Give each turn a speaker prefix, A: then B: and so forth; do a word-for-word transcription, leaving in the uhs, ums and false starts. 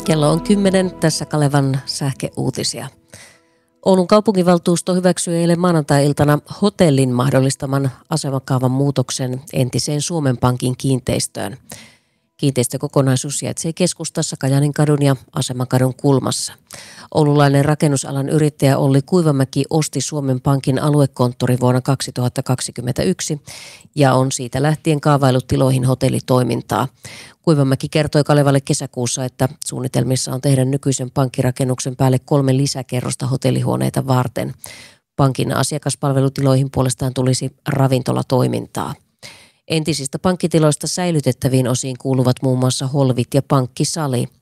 A: Kello on kymmenen, tässä Kalevan sähkeuutisia. Oulun kaupunginvaltuusto hyväksyi eilen maanantai-iltana hotellin mahdollistaman asemakaavan muutoksen entiseen Suomen Pankin kiinteistöön. Kiinteistökokonaisuus sijaitsee keskustassa Kajaanin ja Asemakadun kulmassa. Oululainen rakennusalan yrittäjä Olli Kuivamäki osti Suomen Pankin aluekonttori vuonna kaksituhattakaksikymmentäyksi ja on siitä lähtien kaavaillut tiloihin hotellitoimintaa. Kuivamäki kertoi Kalevalle kesäkuussa, että suunnitelmissa on tehdä nykyisen pankkirakennuksen päälle kolme lisäkerrosta hotellihuoneita varten. Pankin asiakaspalvelutiloihin puolestaan tulisi ravintolatoimintaa. Entisistä pankkitiloista säilytettäviin osiin kuuluvat muun muassa holvit ja pankkisali.